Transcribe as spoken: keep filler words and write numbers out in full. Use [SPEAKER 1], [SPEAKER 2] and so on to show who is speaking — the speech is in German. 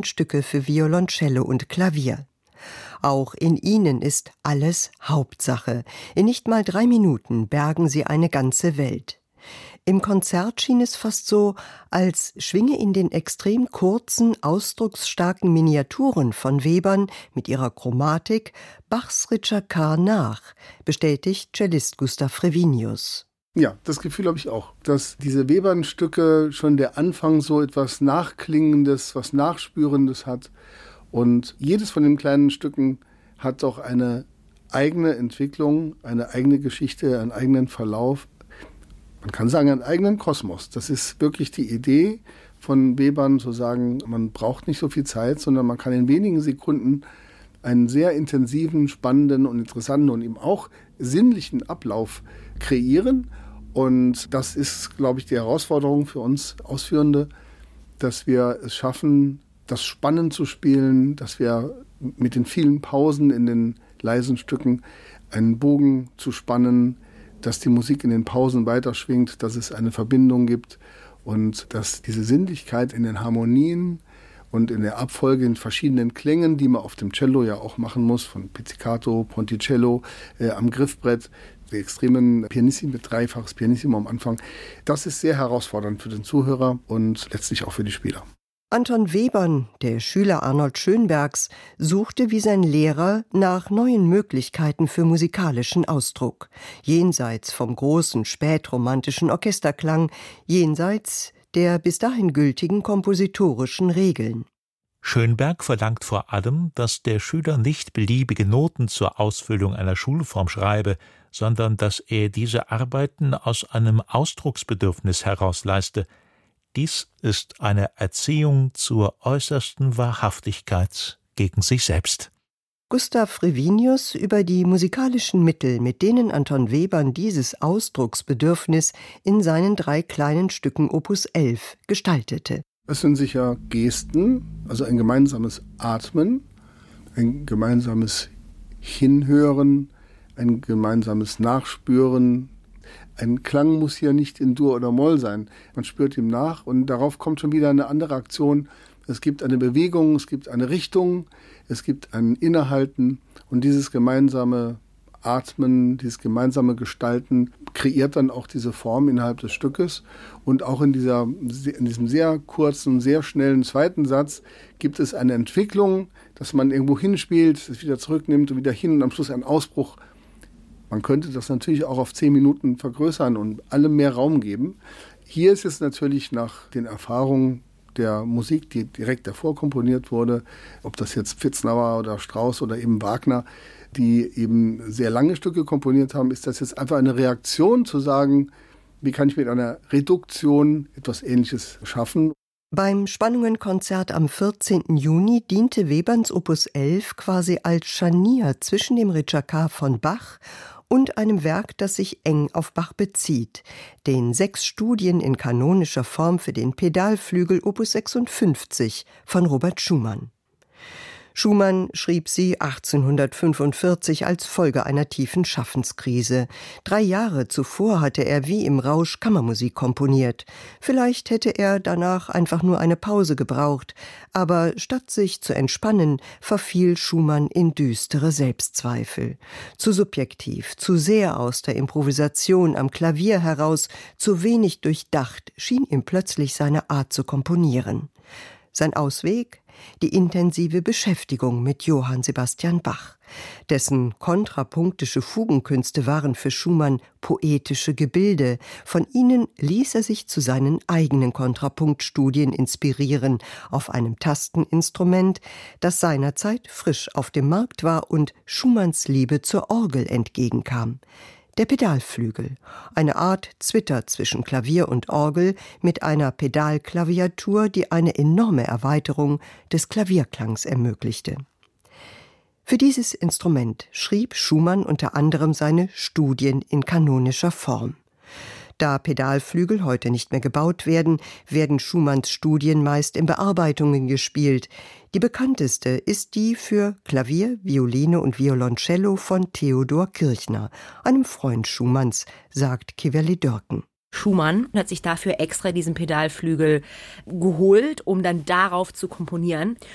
[SPEAKER 1] Stücke für Violoncello und Klavier. Auch in ihnen ist alles Hauptsache. In nicht mal drei Minuten bergen sie eine ganze Welt. Im Konzert schien es fast so, als schwinge in den extrem kurzen, ausdrucksstarken Miniaturen von Webern mit ihrer Chromatik Bachs Richard Carr nach, bestätigt Cellist Gustav Frevinius.
[SPEAKER 2] Ja, das Gefühl habe ich auch, dass diese Webern-Stücke schon der Anfang so etwas Nachklingendes, was Nachspürendes hat. Und jedes von den kleinen Stücken hat auch eine eigene Entwicklung, eine eigene Geschichte, einen eigenen Verlauf. Man kann sagen, einen eigenen Kosmos. Das ist wirklich die Idee von Webern, zu sagen, man braucht nicht so viel Zeit, sondern man kann in wenigen Sekunden einen sehr intensiven, spannenden und interessanten und eben auch sinnlichen Ablauf kreieren. Und das ist, glaube ich, die Herausforderung für uns Ausführende, dass wir es schaffen, das spannend zu spielen, dass wir mit den vielen Pausen in den leisen Stücken einen Bogen zu spannen, dass die Musik in den Pausen weiterschwingt, dass es eine Verbindung gibt und dass diese Sinnlichkeit in den Harmonien und in der Abfolge in verschiedenen Klängen, die man auf dem Cello ja auch machen muss, von Pizzicato, Ponticello, äh, am Griffbrett, die extremen Pianissimi mit dreifaches Pianissimo am Anfang, das ist sehr herausfordernd für den Zuhörer und letztlich auch für die Spieler.
[SPEAKER 1] Anton Webern, der Schüler Arnold Schönbergs, suchte wie sein Lehrer nach neuen Möglichkeiten für musikalischen Ausdruck. Jenseits vom großen, spätromantischen Orchesterklang, jenseits der bis dahin gültigen kompositorischen Regeln.
[SPEAKER 3] Schönberg verlangt vor allem, dass der Schüler nicht beliebige Noten zur Ausfüllung einer Schulform schreibe, sondern dass er diese Arbeiten aus einem Ausdrucksbedürfnis herausleiste. Dies ist eine Erziehung zur äußersten Wahrhaftigkeit gegen sich selbst.
[SPEAKER 1] Gustav Frevinius über die musikalischen Mittel, mit denen Anton Webern dieses Ausdrucksbedürfnis in seinen drei kleinen Stücken Opus elf gestaltete.
[SPEAKER 2] Es sind sicher Gesten, also ein gemeinsames Atmen, ein gemeinsames Hinhören, ein gemeinsames Nachspüren. Ein Klang muss ja nicht in Dur oder Moll sein. Man spürt ihm nach und darauf kommt schon wieder eine andere Aktion. Es gibt eine Bewegung, es gibt eine Richtung, es gibt ein Innehalten und dieses gemeinsame Atmen, dieses gemeinsame Gestalten kreiert dann auch diese Form innerhalb des Stückes. Und auch in, dieser, in diesem sehr kurzen, sehr schnellen zweiten Satz gibt es eine Entwicklung, dass man irgendwo hinspielt, es wieder zurücknimmt und wieder hin und am Schluss ein Ausbruch. Man könnte das natürlich auch auf zehn Minuten vergrößern und allem mehr Raum geben. Hier ist es natürlich nach den Erfahrungen der Musik, die direkt davor komponiert wurde, ob das jetzt Pfitzner war oder Strauss oder eben Wagner, die eben sehr lange Stücke komponiert haben, ist das jetzt einfach eine Reaktion zu sagen, wie kann ich mit einer Reduktion etwas Ähnliches schaffen.
[SPEAKER 1] Beim Spannungen-Konzert am vierzehnten Juni diente Weberns Opus elf quasi als Scharnier zwischen dem Ricercar von Bach und einem Werk, das sich eng auf Bach bezieht, den sechs Studien in kanonischer Form für den Pedalflügel Opus sechsundfünfzig von Robert Schumann. Schumann schrieb sie achtzehnhundertfünfundvierzig als Folge einer tiefen Schaffenskrise. Drei Jahre zuvor hatte er wie im Rausch Kammermusik komponiert. Vielleicht hätte er danach einfach nur eine Pause gebraucht, aber statt sich zu entspannen, verfiel Schumann in düstere Selbstzweifel. Zu subjektiv, zu sehr aus der Improvisation am Klavier heraus, zu wenig durchdacht, schien ihm plötzlich seine Art zu komponieren. Sein Ausweg? Die intensive Beschäftigung mit Johann Sebastian Bach. Dessen kontrapunktische Fugenkünste waren für Schumann poetische Gebilde. Von ihnen ließ er sich zu seinen eigenen Kontrapunktstudien inspirieren, auf einem Tasteninstrument, das seinerzeit frisch auf dem Markt war und Schumanns Liebe zur Orgel entgegenkam. Der Pedalflügel, eine Art Zwitter zwischen Klavier und Orgel mit einer Pedalklaviatur, die eine enorme Erweiterung des Klavierklangs ermöglichte. Für dieses Instrument schrieb Schumann unter anderem seine Studien in kanonischer Form. Da Pedalflügel heute nicht mehr gebaut werden, werden Schumanns Studien meist in Bearbeitungen gespielt. Die bekannteste ist die für Klavier, Violine und Violoncello von Theodor Kirchner, einem Freund Schumanns, sagt Kiverly-Dörken.
[SPEAKER 4] Schumann hat sich dafür extra diesen Pedalflügel geholt, um dann darauf zu komponieren.